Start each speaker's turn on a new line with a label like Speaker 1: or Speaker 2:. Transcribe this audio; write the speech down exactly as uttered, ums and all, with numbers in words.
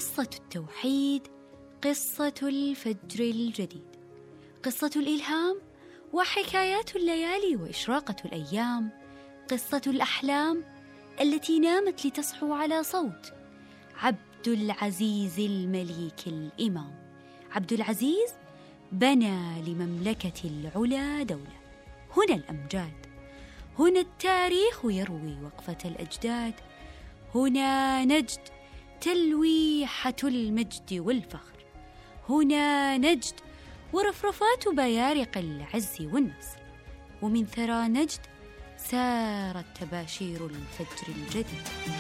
Speaker 1: قصة التوحيد، قصة الفجر الجديد، قصة الإلهام وحكايات الليالي وإشراقة الأيام، قصة الأحلام التي نامت لتصحو على صوت عبد العزيز المليك الإمام. عبد العزيز بنى لمملكة العلا دولة. هنا الأمجاد، هنا التاريخ يروي وقفة الأجداد، هنا نجد تلويحة المجد والفخر، هنا نجد ورفرفات بيارق العز والنصر، ومن ثرى نجد سارت تباشير الفجر الجديد.